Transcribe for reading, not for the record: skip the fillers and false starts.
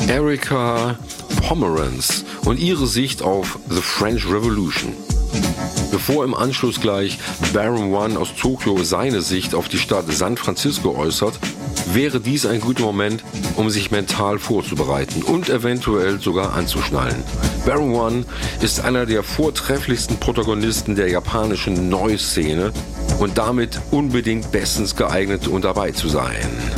Erika Pomeranz und ihre Sicht auf The French Revolution. Bevor im Anschluss gleich Baron One aus Tokio seine Sicht auf die Stadt San Francisco äußert, wäre dies ein guter Moment, um sich mental vorzubereiten und eventuell sogar anzuschnallen. Baron One ist einer der vortrefflichsten Protagonisten der japanischen Noise-Szene und damit unbedingt bestens geeignet, um dabei zu sein.